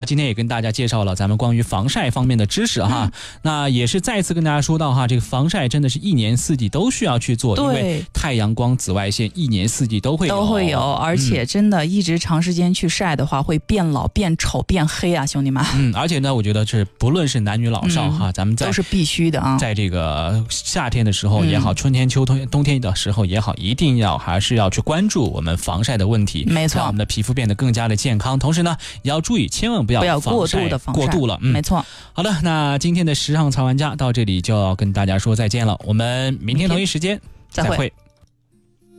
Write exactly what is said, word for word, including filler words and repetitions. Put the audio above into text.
今天也跟大家介绍了咱们关于防晒方面的知识哈、嗯、那也是再次跟大家说到哈，这个防晒真的是一年四季都需要去做，因为太阳光紫外线一年四季都会有都会有，而且真的一直长时间去晒的话、嗯、会变老变丑变黑啊，兄弟们。 嗯，而且呢我觉得是不论是男女老少、嗯、哈，咱们在都是必须的啊， 在这个夏天的时候也好、嗯、春天秋冬冬天的时候也好，一定要还是要去关注我们防晒的问题， 没错， 让我们的皮肤变得更加的健康，同时呢也要注意千万不要不要过度的防晒， 过度了、嗯、 没错。 好的，那今天的时尚潮玩家到这里就要跟大家说再见了，我们明天同一时间再会。